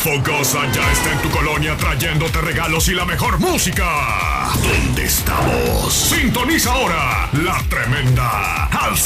Fogosa ya está en tu colonia trayéndote regalos y la mejor música. ¿Dónde estamos? Sintoniza ahora La Tremenda al